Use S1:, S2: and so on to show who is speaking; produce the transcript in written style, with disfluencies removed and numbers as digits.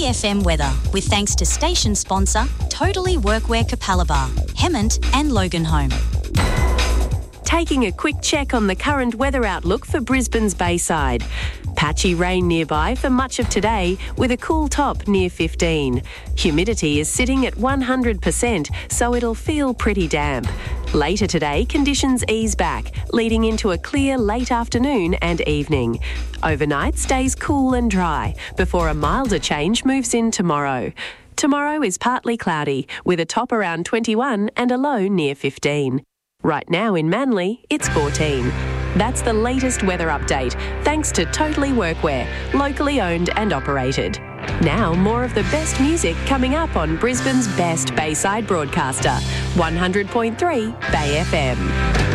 S1: Bay FM weather with thanks to station sponsor Totally Workwear Capalaba, Hemmant and Loganholme.
S2: Taking a quick check on the current weather outlook for Brisbane's Bayside. Patchy rain nearby for much of today with a cool top near 15. Humidity is sitting at 100%, so it'll feel pretty damp. Later today, conditions ease back, leading into a clear late afternoon and evening. Overnight stays cool and dry before a milder change moves in tomorrow. Tomorrow is partly cloudy with a top around 21 and a low near 15. Right now in Manly, it's 14. That's the latest weather update, thanks to Totally Workwear, locally owned and operated. Now, more of the best music coming up on Brisbane's best Bayside broadcaster, 100.3 Bay FM.